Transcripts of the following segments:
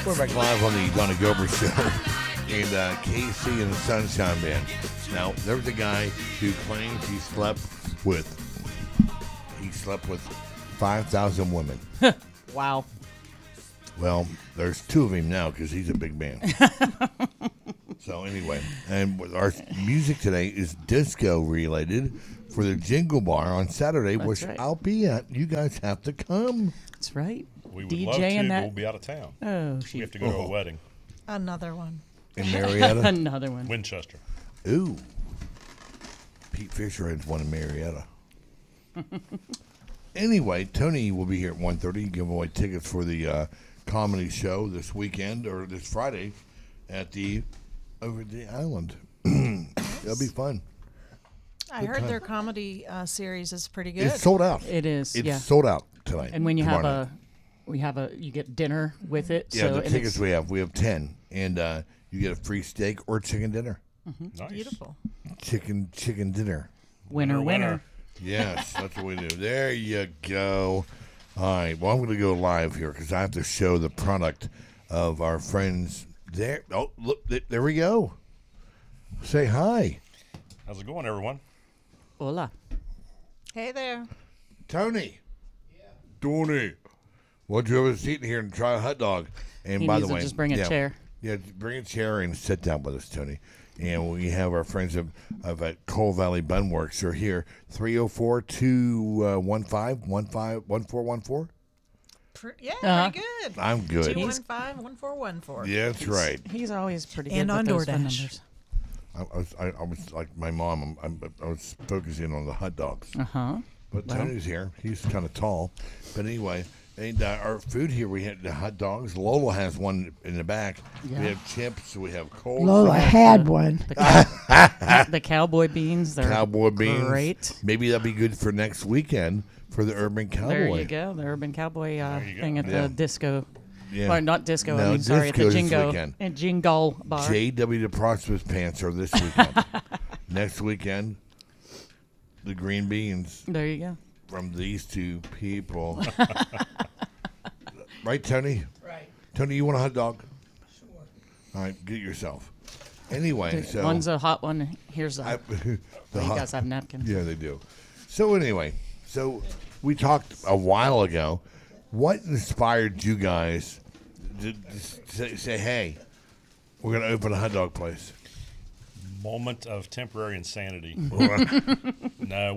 We're back live on the Donna Gober Show and KC and the Sunshine Band. Now, there's a guy who claims he slept with 5,000 women. Wow. Well, there's two of him now because he's a big man. So anyway, and our music today is disco related for the Jingle Bar on Saturday, That's which right. I'll be at. You guys have to come. That's right. We would DJ love to, and but that. we'll be out of town. Oh, We have to go to a wedding. Another one. In Marietta. Another one. Winchester. Ooh. Pete Fisher has one in Marietta. Anyway, Tony will be here at 1:30. Give away tickets for the comedy show this weekend or this Friday at the over the island. It'll be fun. I heard their comedy series is pretty good. It's sold out. It is, It's yeah. sold out tonight. And when you have tomorrow night. you get dinner with it. Yeah, so, the and tickets it's- we have 10, and you get a free steak or chicken dinner. Nice. Beautiful. Chicken dinner. winner. Yes, that's what we do. There you go. All right. Well, I'm going to go live here because I have to show the product of our friends there. Oh, look, there we go. Say hi. How's it going, everyone? Hola. Hey there. Tony. Yeah. Tony. Why don't you have a seat here and try a hot dog? And He by needs the to way, just bring a chair. Yeah, bring a chair and sit down with us, Tony. And we have our friends of at Coal Valley Bun Works are here. 304-215-1414. Yeah, Uh-huh. pretty good. I'm good. 215-1414. Yeah, that's right. He's always pretty good And with on those phone DoorDash. numbers. I was like my mom. I was focusing on the hot dogs. Uh-huh. But Tony's here. He's kind of tall. But anyway, and our food here, we had the hot dogs. Lola has one in the back. Yeah. We have chips. We have cold Lola had one. The cowboy beans, they're cowboy beans. great. Maybe that'll be good for next weekend for the Urban Cowboy. There you go. The Urban Cowboy you go. thing at Yeah. the disco. Yeah. Or not disco, No, I mean, sorry, at disco the this Jingo. weekend. At Jingle Bar. J.W. the Prosperous Pants are this weekend. Next weekend, the green beans There you go. from these two people. Right, Tony? Right. Tony, you want a hot dog? Sure. All right, get yourself. Anyway, so One's a hot one. Here's a. the you hot- guys have napkins. Yeah, they do. So anyway, so we talked a while ago. What inspired you guys to say, hey, we're going to open a hot dog place? Moment of temporary insanity. No,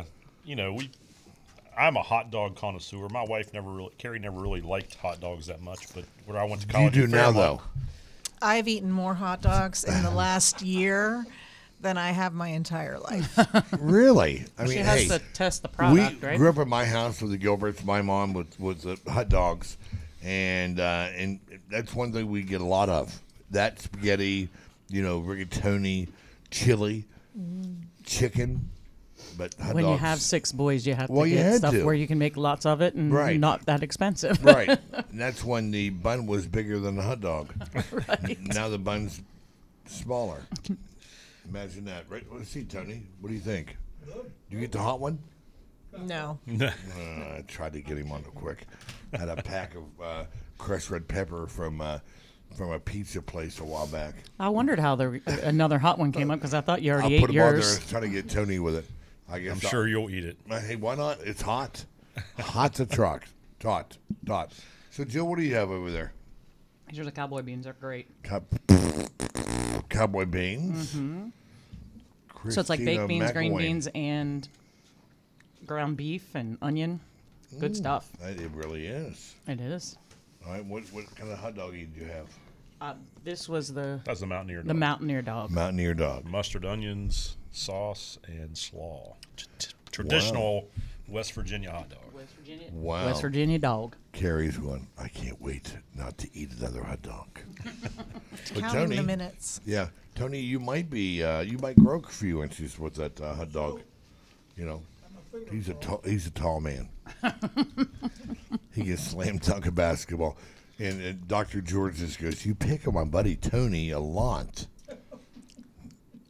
I'm a hot dog connoisseur. My wife Carrie never really liked hot dogs that much, but where I went to You college. do in now, Fairmont- though. I've eaten more hot dogs in the last year than I have my entire life. Really? I She mean, has hey, to test the we product, right? grew up at my house with the Gilberts. My mom was hot dogs, and that's one thing we get a lot of. That spaghetti, rigatoni, chili, chicken, but hot When dogs. you have 6 boys, you have Well, to you get had stuff to. where you can make lots of it and Right. not that expensive. Right. And that's when the bun was bigger than the hot dog. Right. Now the bun's smaller. Imagine that. Right? Let's see, Tony. What do you think? Did you get the hot one? No. I tried to get him on it quick. I had a pack of crushed red pepper from a pizza place a while back. I wondered how another hot one came up because I thought you I'll already put ate him on there yours. and try to get Tony with it. I guess I'm sure you'll eat it. Hey, why not? It's hot. Hot's a truck. Tot. So, Jill, what do you have over there? These are the cowboy beans. They're great. Cowboy beans. Mm-hmm. So it's like baked beans, green beans, and ground beef and onion. Good stuff. It really is. It is. All right, what kind of hot dog do you have? This was the That's the Mountaineer dog. Mountaineer dog. Mountaineer dog. Mustard, onions, sauce, and slaw. Traditional West Virginia hot dog. Wow. West Virginia dog. Carrie's one. I can't wait not to eat another hot dog. But Counting Tony, the minutes. yeah, Tony, you might grow a few inches with that hot dog. He's a tall man. He can slam dunk a basketball. And Dr. George just goes, you pick on my buddy Tony a lot.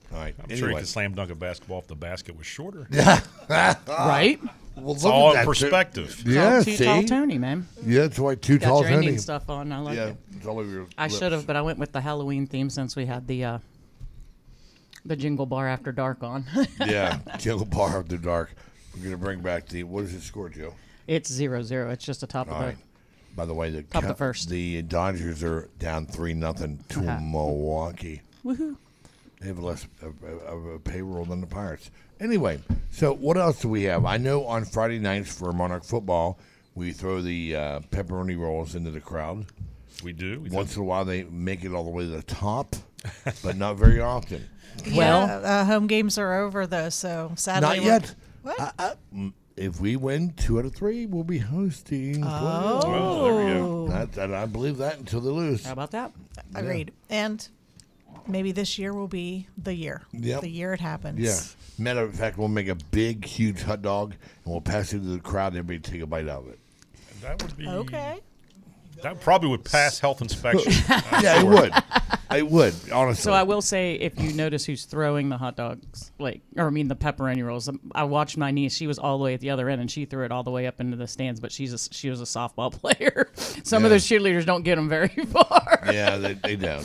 All right. I'm sure you could slam dunk a basketball if the basket was shorter. Right? Well, It's all in perspective. Yeah, Too Tall Tony, man. Yeah, that's why Too Got Tall your Tony. Indian stuff on. I like Yeah, it. it's all over your I lips. should have, but I went with the Halloween theme since we had the Jingle Bar After Dark on. Yeah, Jingle Bar After Dark. We're going to bring back what is the score, Joe? It's 0-0. It's just the top All of right. By the way, Top of the first. The Dodgers are down 3-0 to Milwaukee. Woohoo. They have less of a payroll than the Pirates. Anyway, so what else do we have? I know on Friday nights for Monarch football, we throw the pepperoni rolls into the crowd. We do. Once in a while, they make it all the way to the top, but not very often. Well, home games are over though, so sadly Not yet. What? If we win 2 out of 3, we'll be hosting. Well, there we go. I believe that until they lose. how about that? Agreed. And maybe this year will be the year. Yep. The year it happens. Yeah. Matter of fact, we'll make a big, huge hot dog, and we'll pass it to the crowd, and everybody take a bite out of it. That would be Okay. That probably would pass health inspection. Yeah, it would. It would, honestly. So I will say, if you notice who's throwing the hot dogs, the pepperoni rolls. I watched my niece; she was all the way at the other end, and she threw it all the way up into the stands. But she was a softball player. Some of those cheerleaders don't get them very far. Yeah, they don't.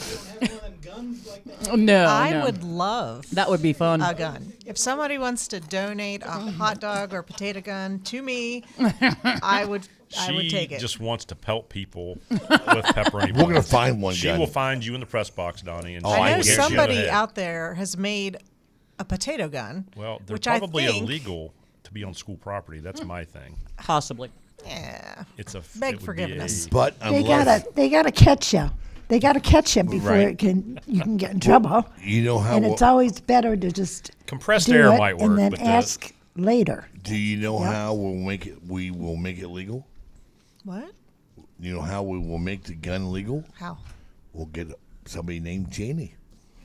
No, I would love That would be fun. a gun. If somebody wants to donate a hot dog or potato gun to me, I would take it. She just wants to pelt people with pepperoni. We're going to find one She gun. will find you in the press box, Donnie. And Oh, she I I know will get you somebody ahead. out there has made a potato gun. Well, they're which probably I think, illegal to be on school property. That's my thing. Possibly. It's a Beg it would be forgiveness. But They unless gotta catch you. They gotta catch you before Right. you can get in trouble. you know how And it's always better to just Compressed do air it might work, and then but ask later. do you know how we will make it legal? What? You know how we will make the gun legal? How? We'll get somebody named Janie.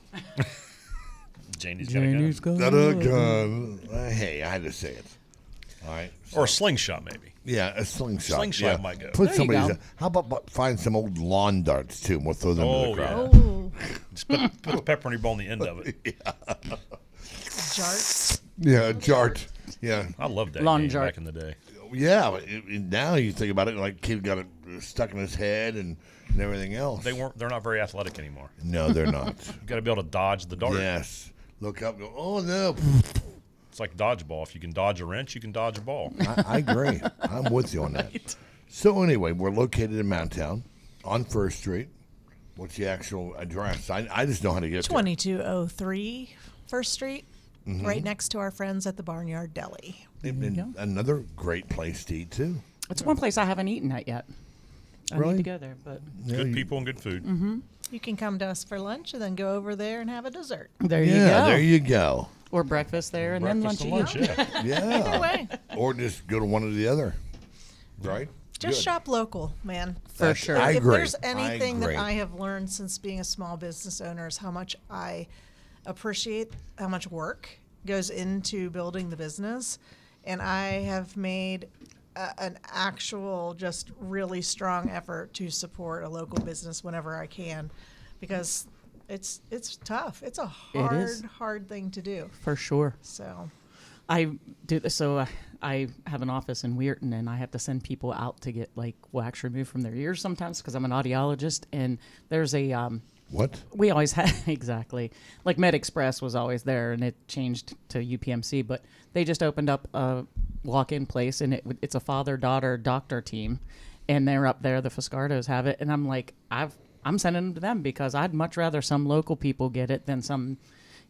Janie's got a gun. Got a gun. Hey, I had to say it. All right. Or a slingshot, maybe. Yeah, a slingshot. Slingshot yeah. might go. Put There you somebody's. go. How about find some old lawn darts too, and we'll throw them to Oh, the crowd. yeah. Oh, Just put the pepperoni ball on the end of it. jarts. Yeah, jart. Yeah, I loved that Lawn game jart. back in the day. yeah. But now you think about it, like kid got it stuck in his head and everything else. They're not very athletic anymore. No, they're not. You got to be able to dodge the dart. Yes. Look up. And go. Oh no. It's like dodgeball. If you can dodge a wrench, you can dodge a ball. I agree. I'm with you on that. So anyway, we're located in Mountown on First Street. What's the actual address? I just know how to get there. 2203 First Street, right next to our friends at the Barnyard Deli. And another great place to eat too. It's one place I haven't eaten at yet. I Really? need to go there, but Good people and good food. You can come to us for lunch and then go over there and have a dessert. there you Yeah, go. there you go. Or breakfast there and Breakfast then and lunch. lunch, yeah. Yeah. Either way, Or just go to one or the other. Right? just Good. shop local, man. For sure. I If agree. there's anything that agree. I have learned since being a small business owner is how much I appreciate how much work goes into building the business. And I have made an actual, just really strong effort to support a local business whenever I can, because it's tough. It's a is. hard thing to do. For sure. So I do this. So I have an office in Weirton, and I have to send people out to get like wax removed from their ears sometimes because I'm an audiologist. And there's a What? we always had exactly like Med Express was always there, and it changed to UPMC, but they just opened up a walk-in place, and it's a father-daughter doctor team, and they're up there. The Fiscardos have it, and I'm like, I'm sending them to them because I'd much rather some local people get it than some,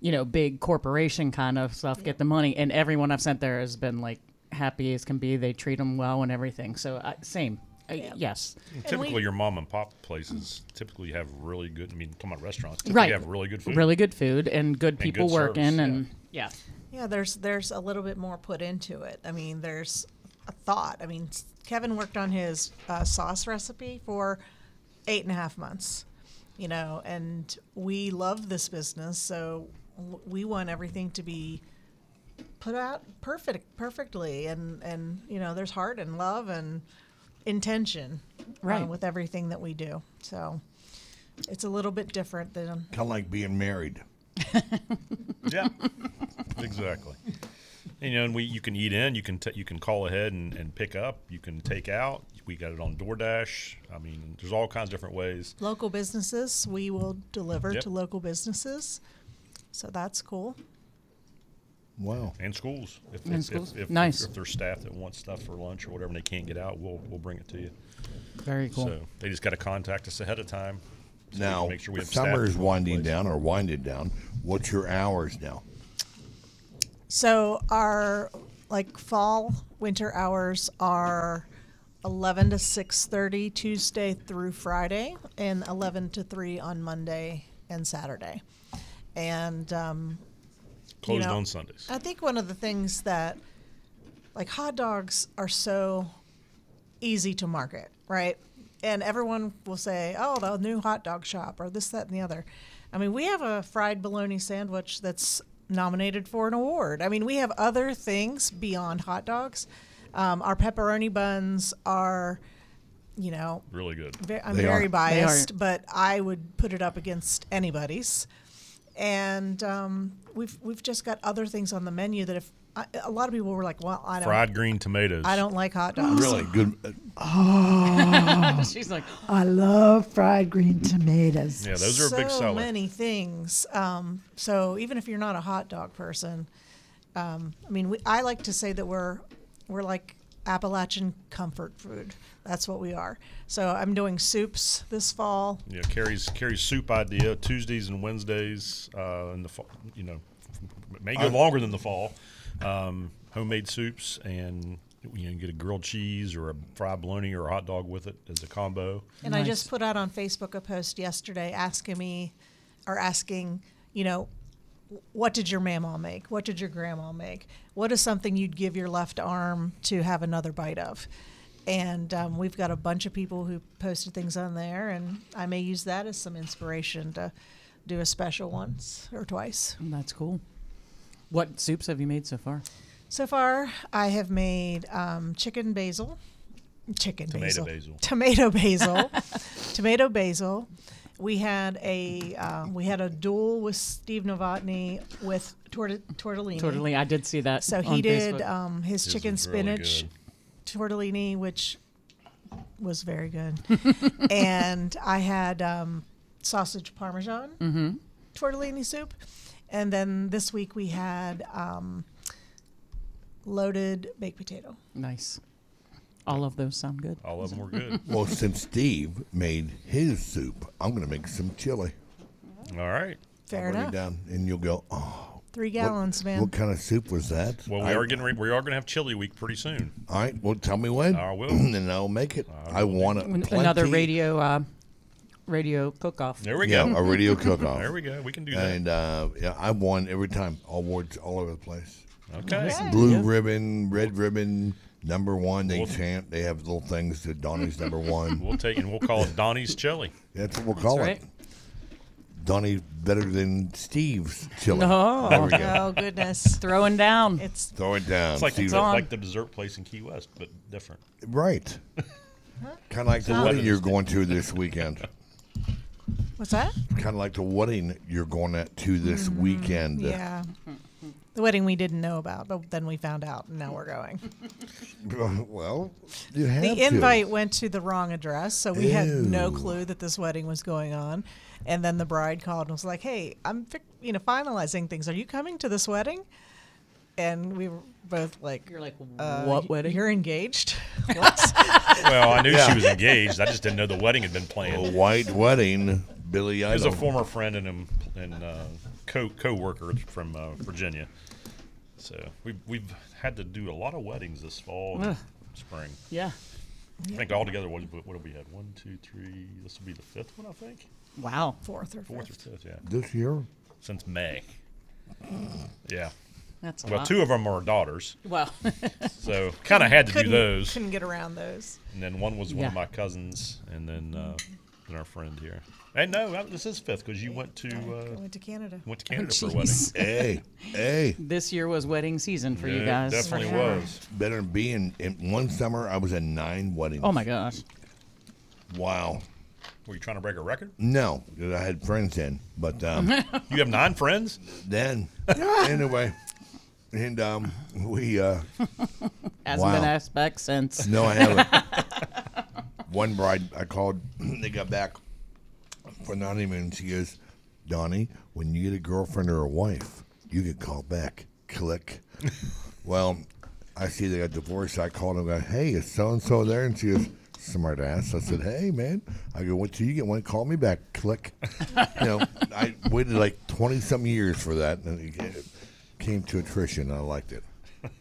big corporation kind of stuff get the money. And everyone I've sent there has been like happy as can be. They treat them well and everything. So same. Yes. Typically, your mom and pop places typically have really good. I mean, talking about restaurants, typically Right. have really good food. Really good food and good people good working. service, And yeah. yeah, there's a little bit more put into it. I mean, there's a thought. I mean, Kevin worked on his sauce recipe for 8.5 months, and we love this business, so we want everything to be put out perfectly, and there's heart and love and intention Right. with everything that we do. So it's a little bit different than Kind of like being married. Yeah, exactly. And, and you can eat in, you can call ahead and pick up, you can take out. We got it on DoorDash. I mean, there's all kinds of different ways. Local businesses, we will deliver Yep. to local businesses. So that's cool. Wow. And schools. And schools. If Nice. if there's staff that want stuff for lunch or whatever and they can't get out, we'll bring it to you. Very cool. So they just got to contact us ahead of time. So we Now, can make sure we have staff summer is in winding place. down or winded down. What's your hours now? So our fall winter hours are 11 to 6:30 Tuesday through Friday, and 11 to 3 on Monday and Saturday. And Closed know, on Sundays. I think one of the things that, hot dogs are so easy to market, right? And everyone will say, oh, the new hot dog shop or this, that, and the other. I mean, we have a fried bologna sandwich that's nominated for an award. I mean, we have other things beyond hot dogs. Our pepperoni buns are, Really good. I'm They very are. biased, but I would put it up against anybody's. And we've just got other things on the menu that if a lot of people were like, well, Fried green tomatoes. I don't like hot dogs. Really good. She's like, I love fried green tomatoes. Yeah, those are a big So seller. many things. So even if you're not a hot dog person, I like to say that we're like Appalachian comfort food. That's what we are. So I'm doing soups this fall. Yeah, Carrie's soup idea Tuesdays and Wednesdays in the fall. May go longer than the fall. Homemade soups, and you get a grilled cheese or a fried bologna or a hot dog with it as a combo. And I Nice. just put out on Facebook a post yesterday asking, what did your mama make? What did your grandma make? What is something you'd give your left arm to have another bite of? And we've got a bunch of people who posted things on there, and I may use that as some inspiration to do a special once or twice. that's cool. What soups have you made so far? So far, I have made tomato basil. We had a duel with Steve Novotny with tortellini. Totally, I did see that. So on he did Facebook. his His chicken was really spinach good. tortellini, which was very good. And I had sausage parmesan tortellini soup. And then this week we had loaded baked potato. Nice. All of those sound good. All of them were good. Well, since Steve made his soup, I'm going to make some chili. All right. Fair I'll bring enough. it down, and you'll go, oh. 3 gallons, man. What kind of soup was that? Well, we are going to have Chili Week pretty soon. All right. Well, tell me when. I will. And I'll make it. I want it. Another plenty. radio cook-off. There we Yeah, go. a radio cook-off. There we go. We can do that. And yeah, I won every time. Awards all over the place. Okay. Okay. Blue Yeah. ribbon, red ribbon, number one. They chant. They have little things that Donnie's number one. We'll call it Donnie's Chili. That's what we'll call right. it. Donnie better than Steve's chili. No. There we go. Oh, goodness. Throwing down. It's Throw it down. It's like Steve. the dessert place in Key West, but different. Right. Kind of like the wedding you're going to this weekend. what's that? Kind of like the wedding you're going to this weekend. Yeah. The wedding we didn't know about, but then we found out, and now we're going. Well, you have The to. invite went to the wrong address, so we had no Ew. clue that this wedding was going on. And then the bride called and was like, "Hey, I'm finalizing things. Are you coming to this wedding?" And we were both like, You're like, what wedding? You're engaged? What? Well, I knew she was engaged. I just didn't know the wedding had been A planned. white wedding, Billy It was a Idol. former friend and co-worker from Virginia. So we've had to do a lot of weddings this fall and spring. Yeah. I think altogether, what have we had? 1, 2, 3. This will be the 5th one, I think. Wow. Fourth or 4th fifth. or 5th, yeah. This year? Since May. Yeah. That's a Well, lot. 2 of them are daughters, Well, so kind of had to do those. Couldn't get around those. And then one was one of Yeah. my cousins, and then our friend here. And no, this is 5th because you went to I went to Canada. Canada for a jeez. wedding. Hey, this year was wedding season for you Yeah, guys. definitely For sure. was. better than being in one summer. I was in 9 weddings. Oh my gosh. Wow. Were you trying to break a record? No, 'cause I had friends in, but You have 9 friends? then anyway, and we Hasn't Wow. been asked back since. no, I haven't. One bride I called, they got back for the honeymoon. She goes, Donnie, when you get a girlfriend or a wife, you get called back. Click. Well, I see they got divorced. I called them and go, hey, is so-and-so there? And she goes, smart ass. I said, hey, man. I go, what till you get one? Call me back. Click. I waited like 20-some years for that, and it came to attrition. I liked it.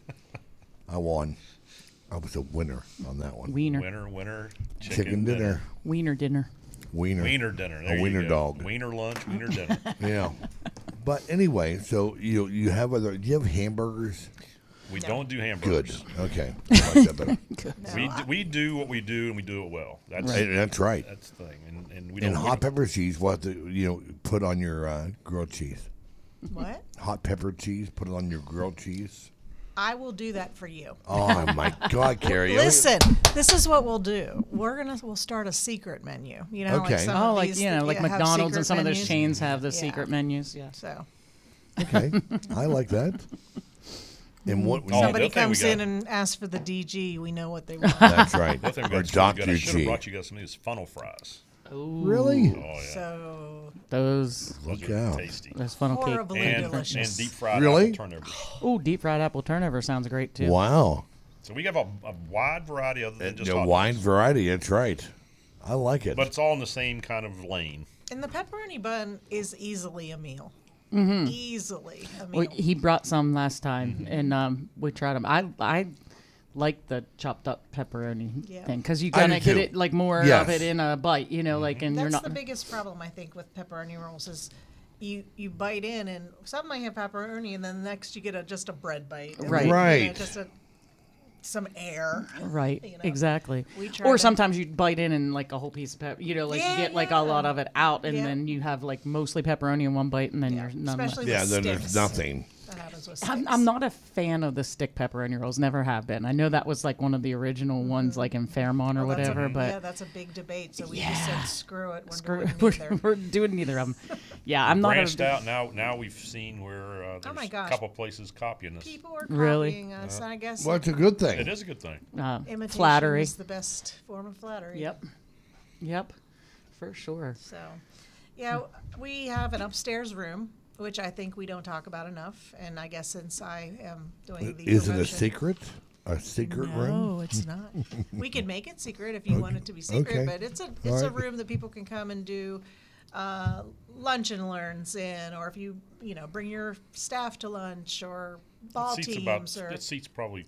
I won. I was a winner on that one. Wiener. Winner, Chicken dinner. Wiener dinner. Wiener. Wiener dinner. There A you wiener go. dog. Wiener lunch, wiener dinner. Yeah. But anyway, so you have do you have hamburgers? We No. don't do Good. hamburgers. Okay. I like that better. We do what we do, and we do it well. That's That's right. that's the thing. And we don't. And we hot don't- pepper cheese, what put on your grilled cheese. What? Hot pepper cheese, put it on your grilled cheese. I will do that for you. Oh my God, Carrie! Listen, this is what we'll do. We'll start a secret menu. You know, Okay. like some Oh, of like these like have McDonald's secret and some of those menus. chains have the Yeah. secret menus. Yeah. So Okay, I like that. And what? Oh, somebody the other thing we comes got- in and asks for the DG, we know what they want. That's right. The other thing we Or got, Dr. I should have G. brought you guys some of these funnel fries. Really? Oh yeah, So Those those Look are out. tasty. funnel cake. horribly And delicious. deep fried Really? apple turnovers. Oh, deep fried apple turnover sounds great too. Wow. So we have a wide variety other than just The hot wine dogs. variety. That's right. I like it. But it's all in the same kind of lane. And the pepperoni bun is easily a meal. Easily a meal. Well, he brought some last time, and we tried them. I like the chopped up pepperoni Yeah. thing because you I kind do of get too. it like more Yes. of it in a bite, like, and you're That's not. the biggest problem I think with pepperoni rolls is you bite in and some might have pepperoni and then next you get just a bread bite. And Right. then, Right. just some air. Right, you know. exactly. We try Or to- sometimes you bite in and like a whole piece of pepper, like Yeah, you get like yeah. a lot of it out, and Yeah. then you have like mostly pepperoni in one bite, and then Yeah, you're none left. especially yeah, with then sticks. there's nothing. That happens with sticks. I'm not a fan of the stick pepperoni rolls. Never have been. I know that was like one of the original ones, like in Fairmont or Well, that's a- whatever. But yeah, that's a big debate. So we just said screw it. screw We're it. doing neither. We're doing neither of them. Yeah, I'm not. Branched a, out now. We've seen where there's my a gosh. couple places copying us. People are Really? copying us. I guess Well, it's a good thing. It is a good thing. imitation flattery. is the best form of flattery. Yep, for sure. So, yeah, we have an upstairs room, which I think we don't talk about enough. And I guess since I am doing the Is it a promotion- secret? A secret room? No, it's not. We can make it secret if you want it to be secret, Okay. but it's a All a right. room that people can come and do lunch and learns in, or if you bring your staff to lunch or ball It seats teams about. or It seats probably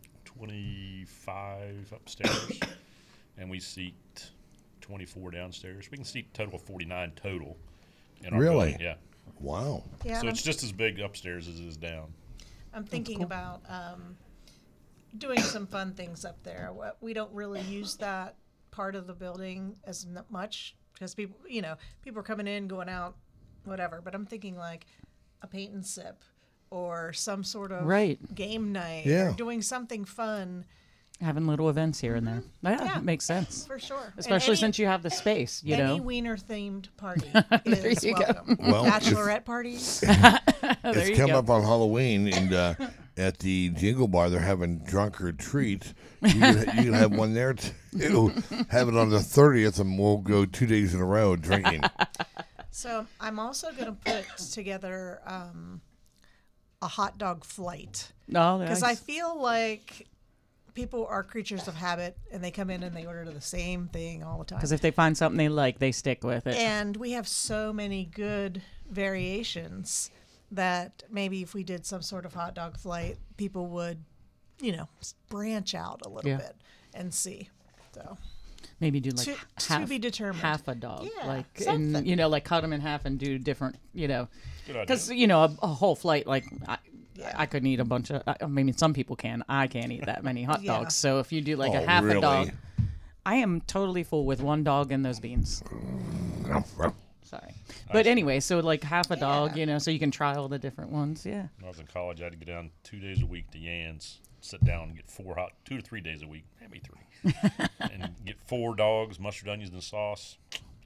25 upstairs, and we seat 24 downstairs. We can seat a total of 49 total. In our Really? building, yeah. Wow. yeah. So and it's just as big upstairs as it is down. I'm thinking about doing some fun things up there. We don't really use that part of the building as much because people are coming in, going out, whatever. But I'm thinking like a paint and sip or some sort of Right. game night. Yeah. Or doing something fun Having little events here and there. Yeah, Yeah. it makes sense. for sure. And Especially any- since you have the space, you any know. wiener themed party There is you go. welcome. Well, Bachelorette parties. There It's you come go. up on Halloween, and at the Jingle Bar, they're having drunk or treat. You can have one there too. Have it on the 30th, and we'll go 2 days in a row drinking. So I'm also going to put together a hot dog flight. No, Because I feel like people are creatures of habit and they come in and they order the same thing all the time. because if they find something they like, they stick with it. And we have so many good variations that maybe if we did some sort of hot dog flight, people would, branch out a little Yeah. bit and see. So Maybe do like to be determined. half a dog, Yeah, like something. and like cut them in half and do different, Good idea. because a whole flight like. I couldn't eat a bunch of. I mean, some people can. I can't eat that many hot Yeah. dogs. So if you do like a Oh, half really? a dog, I am totally full with one dog and those beans. Sorry, but anyway, so like half a dog, so you can try all the different ones. Yeah, When I was in college, I had to go down 2 days a week to Yan's, sit down and get 2 to 3 days a week, maybe 3, and get 4 dogs, mustard, onions, and sauce.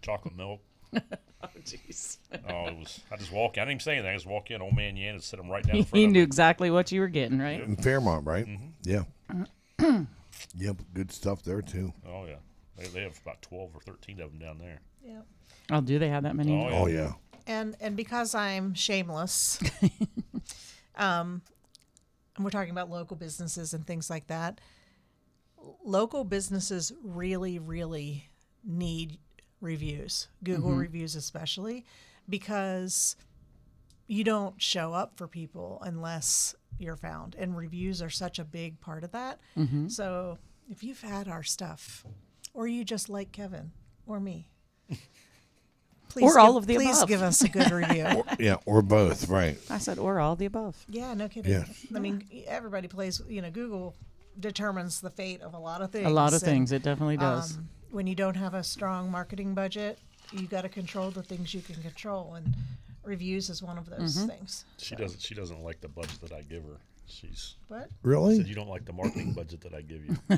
chocolate milk. Oh, jeez. Oh, it was. I just walk in. I didn't even say anything. I just walk in. Old man Yan and sit him right down in front He of knew me. exactly what you were getting, right? In Fairmont, right? Mm-hmm. Yeah. Yep, good stuff there too. Oh yeah, they have about 12 or 13 of them down there. Yeah. Oh, do they have that many? Oh, yeah. Oh yeah. And because I'm shameless, and we're talking about local businesses and things like that. Local businesses really, really need reviews, Google reviews especially, because you don't show up for people unless you're found, and reviews are such a big part of that. So if you've had our stuff, or you just like Kevin or me, please Or all of the please above. give us a good review. Yeah, or both, right? I said, or all the above. Yeah, no kidding. Yes. I mean, everybody plays, Google determines the fate of a lot of things. A lot of and, things. It definitely does. When you don't have a strong marketing budget, you got to control the things you can control, and reviews is one of those things. She doesn't like the budget that I give her. She's But said Really? you don't like the marketing budget that I give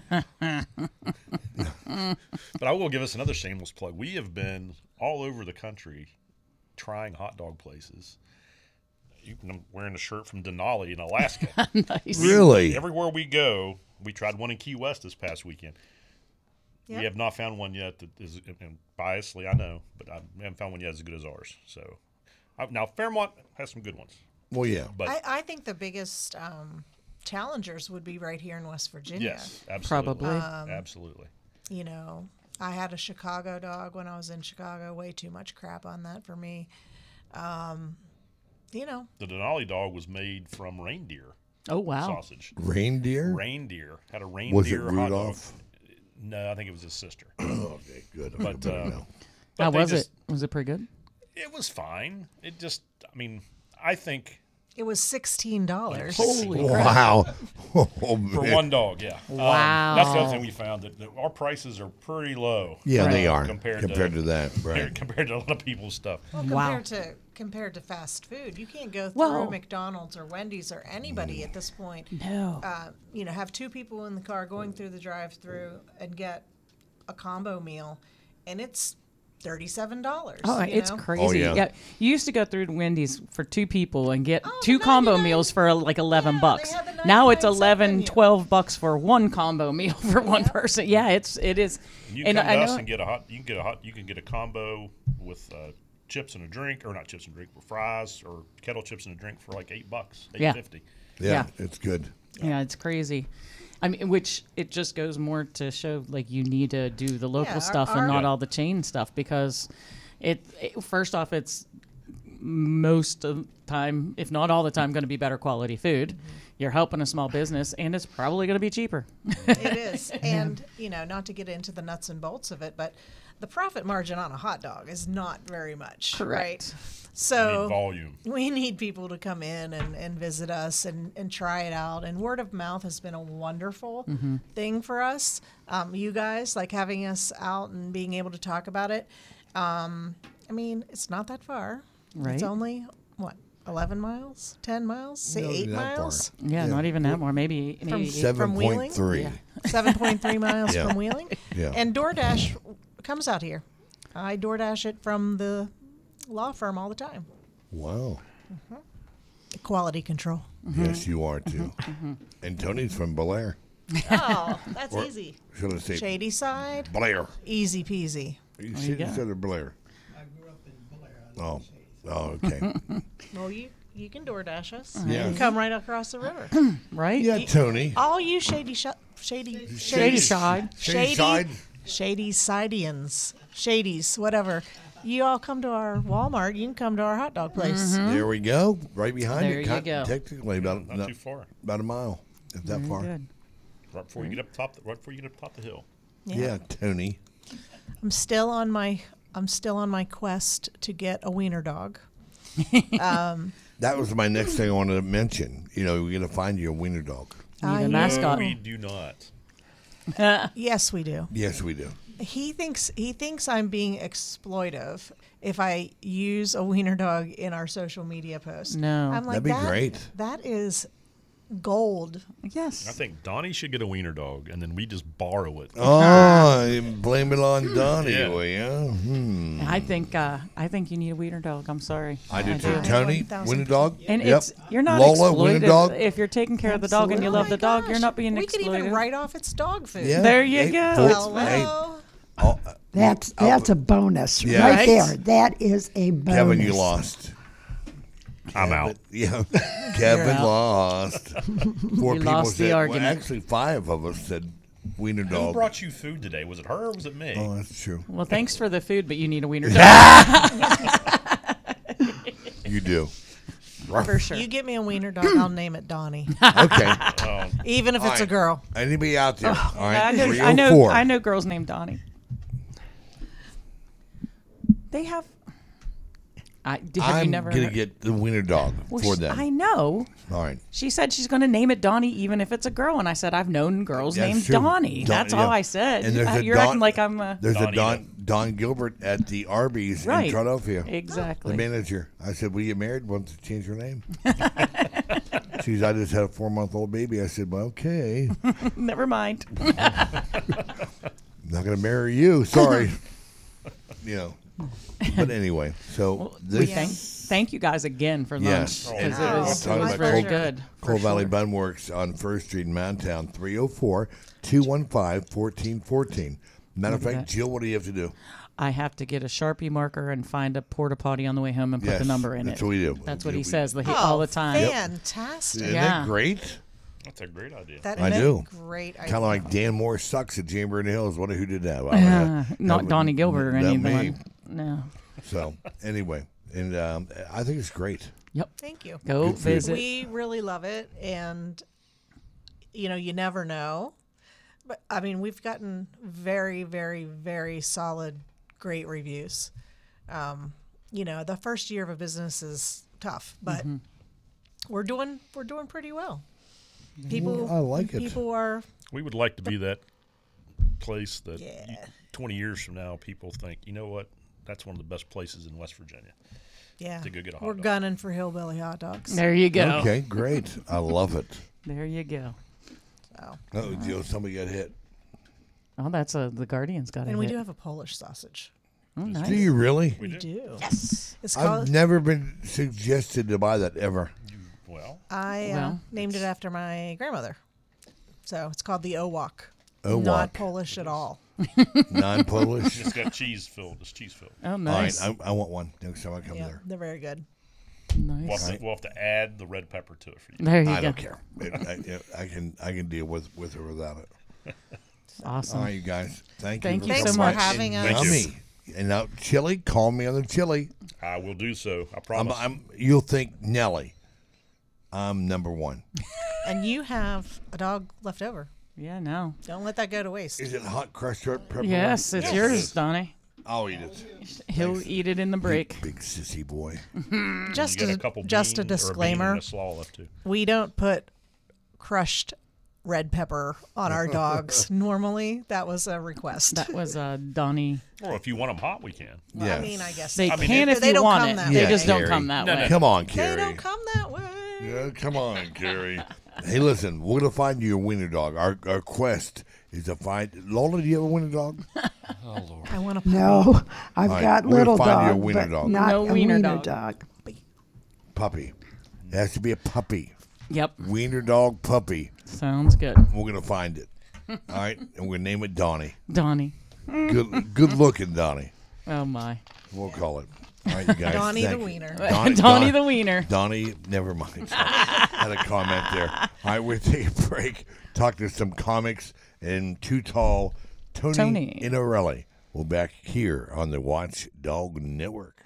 you. But I will give us another shameless plug. We have been all over the country trying hot dog places. I'm wearing a shirt from Denali in Alaska. Nice. Really? Everywhere we go, we tried one in Key West this past weekend. Yep. We have not found one yet that is, and biasly, I know, but I haven't found one yet as good as ours. So, now Fairmont has some good ones, Well, yeah. but I think the biggest challengers would be right here in West Virginia. yes, absolutely, Probably. absolutely. I had a Chicago dog when I was in Chicago. Way too much crap on that for me. The Denali dog was made from reindeer Oh, wow. sausage. Reindeer? Reindeer had a reindeer. Was it hot dog. Rudolph? No, I think it was his sister. Okay, good. I But, feel better now. But How they was just- it? Was it pretty good? It was fine. It just, I mean, I think It was $16. Holy crap. Wow. Oh, for man. one dog, yeah. Wow. That's the other thing we found that our prices are pretty low. Yeah, they are Compared compared to- to that, right? Compared to a lot of people's stuff. Well, Wow. compared to fast food, you can't go through Well- McDonald's or Wendy's or anybody at this point. No. Have two people in the car going through the drive-through and get a combo meal, and it's $37. Oh, it's crazy. Oh, yeah. You used to go through to Wendy's for two people and get Oh, two the combo 99 meals for like $11 Yeah, bucks. they had the Now it's 99 cent 11, menu. $12 for one combo meal for one person. Yeah, it is. You And come to I us know and get a hot. You can get a combo with chips and a drink, or not chips and drink, with fries or kettle chips and a drink for like $8, Yeah. $8.50. Yeah, Yeah. it's good. Yeah, it's crazy. I mean, which it just goes more to show like you need to do the local our- stuff and our- not Yeah. all the chain stuff, because it first off, it's most of the time, if not all the time, going to be better quality food. You're helping a small business, and it's probably going to be cheaper. It is. And, not to get into the nuts and bolts of it, but the profit margin on a hot dog is not very much. Correct. Right? Need So volume. we need people to come in and visit us and try it out. And word of mouth has been a wonderful thing for us. You guys, like having us out and being able to talk about it. It's not that far. Right. It's only, 11 miles? 10 miles? Say No, 8 not far. miles? Yeah, not even that more. Maybe From eight. From Wheeling? 7.3. Yeah. 7.3 miles Yeah. from Wheeling. Yeah. And DoorDash comes out here. I DoorDash it from the law firm all the time. Wow. Quality control. Yes, you are too. And Tony's from Blair. Oh, that's easy. Should I say Shady Side, Blair? easy peasy. You you said go. instead of Blair. I grew up in Blair. Oh, okay. Well, you can DoorDash us. Yeah. You come right across the river. Right? Yeah, Tony. All you shady Shady Shady side. side. shady Sidians, shadies, whatever. You all come to our Walmart. You can come to our hot dog place. There we go. Right behind There it. you go. Technically, about, Not too far. about a mile. If that far. Good. Right before you get up top. Right before you get up top the hill. Yeah, Tony. I'm still on my quest to get a wiener dog. That was my next thing I wanted to mention. We're going to find you a wiener dog. Need I a know. mascot. We do not. Yes, we do. Yes, we do. He thinks I'm being exploitive if I use a wiener dog in our social media post. No. I'm like, That'd be great. That is gold. Yes. I think Donnie should get a wiener dog, and then we just borrow it. Oh, you blame it on Donnie. Yeah. will ya? I think you need a wiener dog. I'm sorry. I do too. do. Tony, 1,000%. wiener dog. And Yep. it's you're not Lola, wiener exploited. dog. If you're taking care of the dog and you Absolutely. love the dog, you're Gosh, not being we exploited. could even write off its dog food. Yeah. There you Hey, go. four- Hello. hey, oh, That's a bonus Yeah. right Right? there. That is a bonus. Kevin, you lost. I'm out. Yeah, Kevin out. lost. Four You people lost the said. argument. Well, actually, 5 of us said wiener Who dog. brought you food today? Was it her or was it me? Oh, that's true. Well, thanks for the food, but you need a wiener dog You do. for sure. You get me a wiener dog, I'll name it Donnie, Okay. even if it's All a right. girl. Anybody out there? All right. I know, 304. I know girls named Donnie. They have. Have you I'm never? gonna heard- get the wiener dog Well, for sh- them. I know. All right. She said she's going to name it Donnie, even if it's a girl. And I said I've known girls That's named true. Donnie. That's yeah. all I said. And there's a You're Don- acting like I'm. There's a Donnie. Don Gilbert at the Arby's in Right. Philadelphia. Exactly. The manager. I said, "Will you get married? Want to change your name?" She's, I just had a 4-month-old baby. I said, "Well, okay, Never mind. not gonna marry you. Sorry." You know. But anyway, so We this. thank you guys again for lunch Yes. because Oh, it was talking about very Cold- good. Coal for Valley sure. Bun Works on First Street in Mountown, 304-215-1414. Matter of fact, that. Jill, what do you have to do? I have to get a Sharpie marker and find a porta potty on the way home and put the Yes, number in that's it. what we do. That's what he We- says Oh, all the time. Fantastic. Isn't Yeah. that great? That's a great idea. That I is do. a great idea. Kind of like Dan Moore sucks at Chamber in the Hills. Wonder who did that? Well, Not that Donnie would- Gilbert or not me. anyone. No. So anyway, and I think it's great. Yep. Thank you. Go Good food. visit. We really love it, and you never know. But I mean, we've gotten very, very, very solid, great reviews. The first year of a business is tough, but we're doing pretty well. People, I like it. People are We would like to be that place that Yeah. 20 years from now people think, you know what, that's one of the best places in West Virginia. yeah. To go get a hot We're dog. gunning for hillbilly hot dogs. There you go. Okay, great. I love it. There you go. So. Oh, Jill, somebody got hit. Oh, that's the Guardians got it. And we do have a Polish sausage. Oh, nice. Do you really? We do. Yes. It's I've called. never been suggested to buy that ever. Well, I Well, named it after my grandmother. So it's called the Owok. Owok. Not Polish at all. Non-Polish. it's got cheese filled. It's cheese filled. Oh, All nice. right, I want one next time I come Yeah, there. they're very good. Nice. We'll have to add the red pepper to it for you. There you I go. don't care. I can deal with or without it. Awesome. All right, you guys. Thank you. Thank you Thanks so for much. having us. Thank you. Yummy. And now chili. Call me on the chili. I will do so. I promise. You'll think Nelly. I'm number one. And you have a dog left over. Yeah, no. Don't let that go to waste. Is it hot crust pepperoni? Yes, it's Yes. yours, Donnie. I'll eat it. He'll eat it in the break. Big sissy boy. Just you got a, a couple just a bean or disclaimer. and a slaw left too. We don't put crushed red pepper on our dogs normally. That was a request. That was Donnie. Or if you want them hot, we can. Well, Yes. I mean, I guess They I mean, can if they you don't want come it. that They way. just don't Carrie. come that No, way. no. Come on, they Carrie. don't come that way. Yeah, come on, Carrie. Hey, listen, we're gonna find you a wiener dog. Our quest is to find Lola. Do you have a wiener dog? I want to. No, I've All right, got we're gonna little find you a dog, wiener but dog. not No a wiener wiener dog. dog. Puppy. It has to be a puppy. Yep. Wiener dog puppy. Sounds good. We're gonna find it. All right, and we're gonna name it Donnie. Donnie. Good looking Donnie. Oh, my. We'll call it. All right, you guys. Donnie the thank you. wiener. Donnie the wiener. Donnie, never mind. Had a comment there. All right, we're taking a break. Talk to some comics and Too Tall Tony Inarelli. We'll be back here on the Watchdog Network.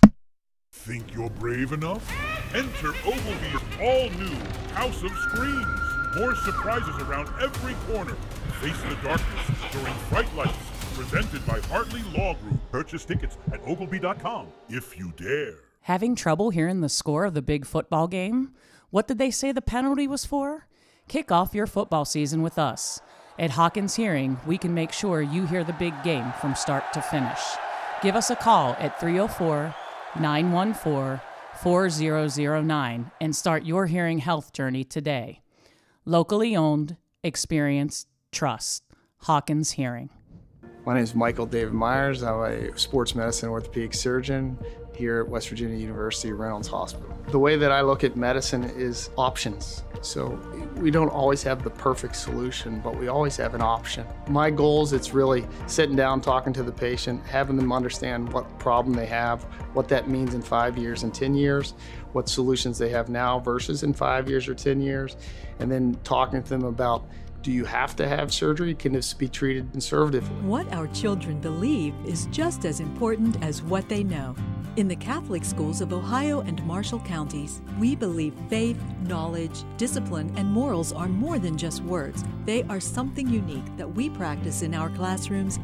Think you're brave enough? Enter Ogilvy's all-new House of Screams. More surprises around every corner. Face the darkness during Fright Lights. Presented by Hartley Law Group. Purchase tickets at Ogilvy.com if you dare. Having trouble hearing the score of the big football game? What did they say the penalty was for? Kick off your football season with us. At Hawkins Hearing, we can make sure you hear the big game from start to finish. Give us a call at 304-914-4009 and start your hearing health journey today. Locally owned, experienced, trust. Hawkins Hearing. My name is Michael David Myers. I'm a sports medicine orthopedic surgeon here at West Virginia University Reynolds Hospital. The way that I look at medicine is options. So we don't always have the perfect solution, but we always have an option. My goal is it's really sitting down, talking to the patient, having them understand what problem they have, what that means in 5 years and 10 years, what solutions they have now versus in 5 years or 10 years, and then talking to them about, do you have to have surgery? Can this be treated conservatively? What our children believe is just as important as what they know. In the Catholic schools of Ohio and Marshall counties, we believe faith, knowledge, discipline, and morals are more than just words. They are something unique that we practice in our classrooms